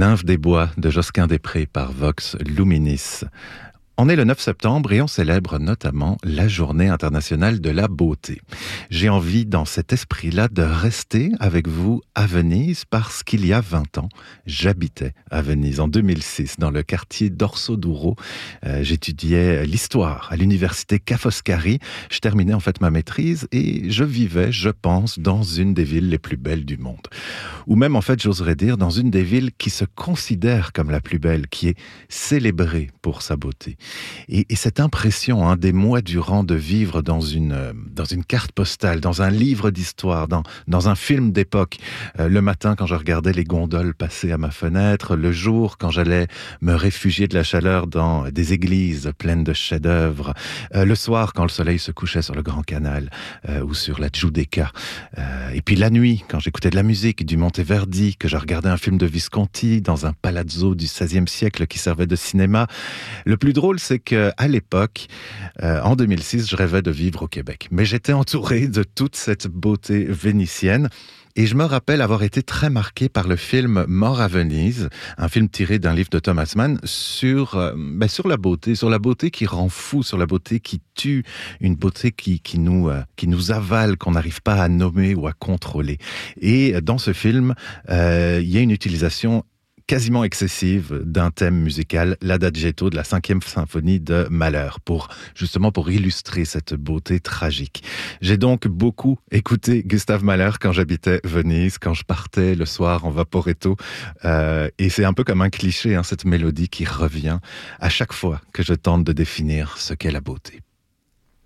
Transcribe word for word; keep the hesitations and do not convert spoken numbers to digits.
Nymphe des bois de Josquin des Prés par Vox Luminis. On est le neuf septembre et on célèbre notamment la Journée internationale de la beauté. J'ai envie, dans cet esprit-là, de rester avec vous à Venise parce qu'il y a vingt ans, j'habitais à Venise en deux mille six, dans le quartier d'Orso Duro. Euh, j'étudiais l'histoire à l'université Ca' Foscari. Je terminais en fait ma maîtrise et je vivais, je pense, dans une des villes les plus belles du monde. Ou même, en fait, j'oserais dire, dans une des villes qui se considère comme la plus belle, qui est célébrée pour sa beauté. Et, et cette impression, hein, des mois durant de vivre dans une, euh, dans une carte postale, dans un livre d'histoire, dans, dans un film d'époque, euh, le matin quand je regardais les gondoles passer à ma fenêtre, le jour quand j'allais me réfugier de la chaleur dans des églises pleines de chefs-d'œuvre, euh, le soir quand le soleil se couchait sur le Grand Canal euh, ou sur la Giudecca, euh, et puis la nuit quand j'écoutais de la musique du Monteverdi, que je regardais un film de Visconti dans un palazzo du seizième siècle qui servait de cinéma. Le plus drôle, c'est qu'à l'époque, euh, en deux mille six, je rêvais de vivre au Québec. Mais j'étais entouré de toute cette beauté vénitienne. Et je me rappelle avoir été très marqué par le film Mort à Venise, un film tiré d'un livre de Thomas Mann sur, euh, ben sur la beauté, sur la beauté qui rend fou, sur la beauté qui tue, une beauté qui, qui, nous, euh, qui nous avale, qu'on n'arrive pas à nommer ou à contrôler. Et dans ce film, euh, il y a une utilisation quasiment excessive d'un thème musical, l'Adagietto de la cinquième symphonie de Mahler, pour, justement pour illustrer cette beauté tragique. J'ai donc beaucoup écouté Gustav Mahler quand j'habitais Venise, quand je partais le soir en Vaporetto, euh, et c'est un peu comme un cliché, hein, cette mélodie qui revient à chaque fois que je tente de définir ce qu'est la beauté.